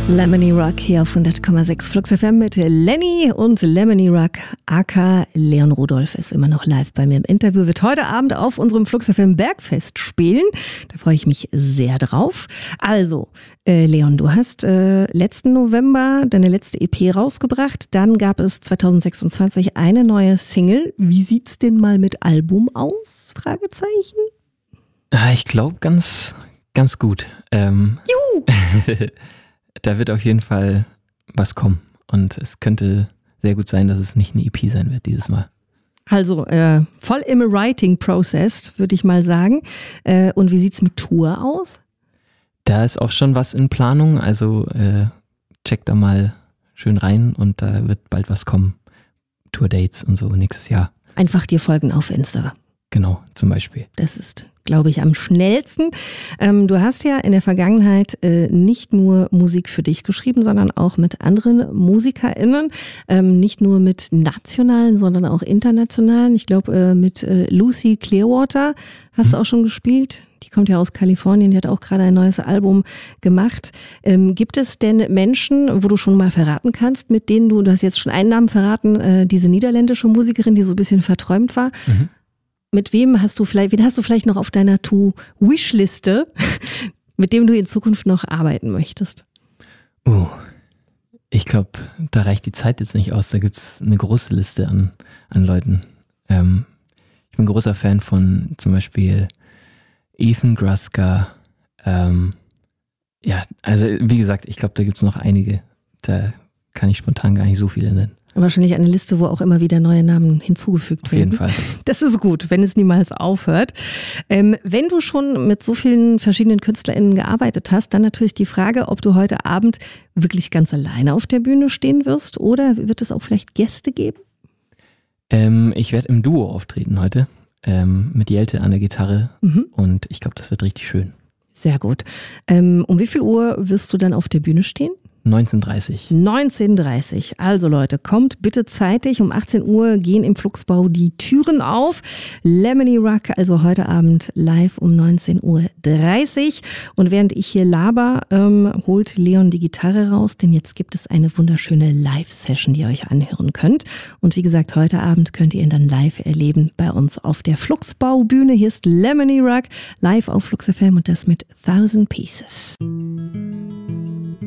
Lemony Rock hier auf 100,6 Flux FM mit Lenny und Lemony Rock aka Leon Rudolph ist immer noch live bei mir im Interview, wird heute Abend auf unserem Flux FM Bergfest spielen. Da freue ich mich sehr drauf. Also, Leon, du hast letzten November deine letzte EP rausgebracht. Dann gab es 2026 eine neue Single. Wie sieht's denn mal mit Album aus? Fragezeichen. Ich glaube ganz gut. Juhu! Da wird auf jeden Fall was kommen. Und es könnte sehr gut sein, dass es nicht eine EP sein wird dieses Mal. Also voll im Writing-Process, würde ich mal sagen. Und wie sieht's mit Tour aus? Da ist auch schon was in Planung. Also check da mal schön rein und da wird bald was kommen. Tourdates und so nächstes Jahr. Einfach dir folgen auf Insta. Genau, zum Beispiel. Das ist, glaube ich, am schnellsten. Du hast ja in der Vergangenheit nicht nur Musik für dich geschrieben, sondern auch mit anderen MusikerInnen. Nicht nur mit nationalen, sondern auch internationalen. Ich glaube, mit Lucy Clearwater hast du auch schon gespielt. Die kommt ja aus Kalifornien, die hat auch gerade ein neues Album gemacht. Gibt es denn Menschen, wo du schon mal verraten kannst, mit denen du hast jetzt schon einen Namen verraten, diese niederländische Musikerin, die so ein bisschen verträumt war. Mhm. Mit wen hast du vielleicht noch auf deiner To-Wish-Liste, mit dem du in Zukunft noch arbeiten möchtest? Ich glaube, da reicht die Zeit jetzt nicht aus. Da gibt es eine große Liste an Leuten. Ich bin großer Fan von zum Beispiel Ethan Gruska. Ja, also wie gesagt, ich glaube, da gibt es noch einige. Da kann ich spontan gar nicht so viele nennen. Wahrscheinlich eine Liste, wo auch immer wieder neue Namen hinzugefügt werden. Auf jeden Fall. Das ist gut, wenn es niemals aufhört. Wenn du schon mit so vielen verschiedenen KünstlerInnen gearbeitet hast, dann natürlich die Frage, ob du heute Abend wirklich ganz alleine auf der Bühne stehen wirst oder wird es auch vielleicht Gäste geben? Ich werde im Duo auftreten heute mit Jelte an der Gitarre und ich glaube, das wird richtig schön. Sehr gut. Um wie viel Uhr wirst du dann auf der Bühne stehen? 19:30. 19:30. Also Leute, kommt bitte zeitig. Um 18 Uhr gehen im Fluxbau die Türen auf. Lemony Rock, also heute Abend live um 19:30 Uhr. Und während ich hier laber, holt Leon die Gitarre raus, denn jetzt gibt es eine wunderschöne Live-Session, die ihr euch anhören könnt. Und wie gesagt, heute Abend könnt ihr ihn dann live erleben bei uns auf der Fluxbau-Bühne. Hier ist Lemony Rock live auf Flux FM und das mit 1000 Pieces.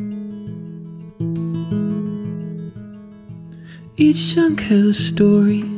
Each chunk has a story,